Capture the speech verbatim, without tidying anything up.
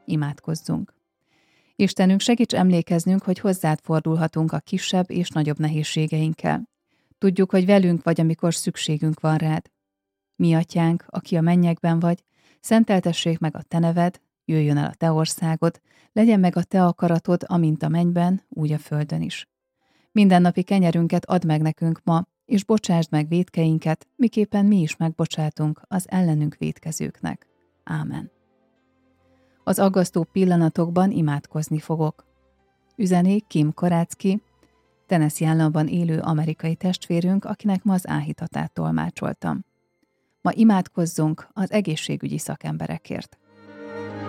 Imádkozzunk. Istenünk, segíts emlékeznünk, hogy hozzád fordulhatunk a kisebb és nagyobb nehézségeinkkel. Tudjuk, hogy velünk vagy, amikor szükségünk van rád. Mi atyánk, aki a mennyekben vagy, szenteltessék meg a te neved, jöjjön el a te országod, legyen meg a te akaratod, amint a mennyben, úgy a földön is. Mindennapi kenyerünket add meg nekünk ma, és bocsásd meg vétkeinket, miképpen mi is megbocsátunk az ellenünk vétkezőknek. Ámen. Az aggasztó pillanatokban imádkozni fogok. Üzeni Kim Korácki, Tennessee államban élő amerikai testvérünk, akinek ma az áhítatát tolmácsoltam. Ma imádkozzunk az egészségügyi szakemberekért.